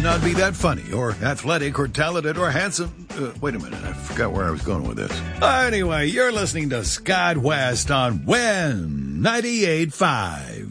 not be that funny or athletic or talented or handsome. Wait a minute, I forgot where I was going with this. Anyway, you're listening to Scott West on WIN 98.5.